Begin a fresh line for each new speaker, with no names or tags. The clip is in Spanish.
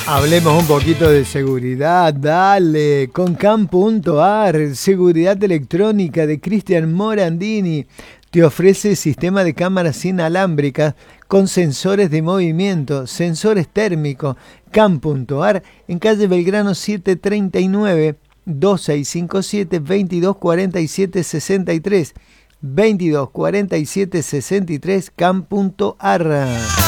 Hablemos un poquito de seguridad, dale, con CAM.ar, seguridad electrónica de Cristian Morandini. Te ofrece sistema de cámaras inalámbricas con sensores de movimiento, sensores térmicos. CAM.ar en calle Belgrano 739, 2657 2247 63. 2247 63, CAM.ar.